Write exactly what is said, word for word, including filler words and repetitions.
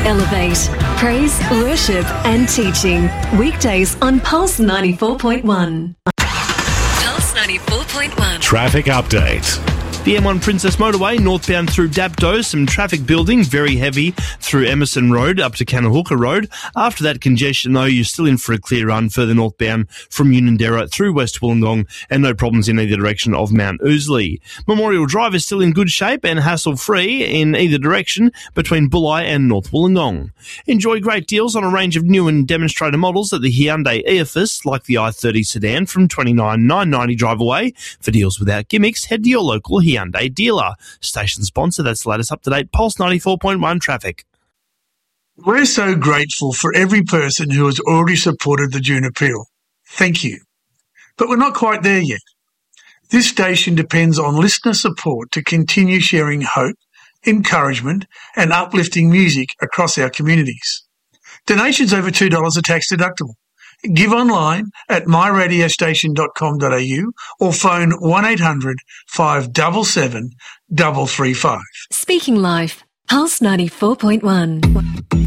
Elevate. Praise, worship and teaching. Weekdays on Pulse ninety-four point one. Pulse ninety-four point one. Traffic update. The M one Princess Motorway, northbound through Dapto, some traffic building, very heavy through Emerson Road up to Kanahooka Road. After that congestion, though, you're still in for a clear run further northbound from Unanderra through West Wollongong, and no problems in either direction of Mount Ousley. Memorial Drive is still in good shape and hassle-free in either direction between Bulli and North Wollongong. Enjoy great deals on a range of new and demonstrator models at the Hyundai Eophas, like the i thirty sedan from twenty-nine thousand nine hundred ninety dollars drive away. For deals without gimmicks, head to your local Hyundai dealer. Station sponsor, that's the latest up-to-date Pulse ninety-four point one traffic. We're so grateful for every person who has already supported the June appeal. Thank you. But we're not quite there yet. This station depends on listener support to continue sharing hope, encouragement and uplifting music across our communities. Donations over two dollars are tax deductible. Give online at my radio station dot com dot a u or phone one eight hundred five seven seven three three five. Speaking Life, Pulse ninety-four point one.